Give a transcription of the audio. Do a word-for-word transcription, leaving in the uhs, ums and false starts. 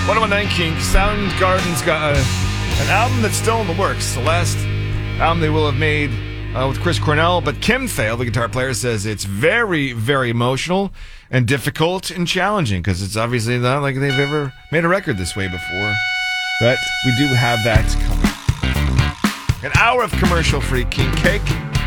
one oh one nine Kink. Soundgarden's got a, an album that's still in the works. The last album they will have made uh, with Chris Cornell, but Kim Thale, the guitar player, says it's very, very emotional and difficult and challenging because it's obviously not like they've ever made a record this way before. But we do have that coming. An hour of commercial-free King Cake.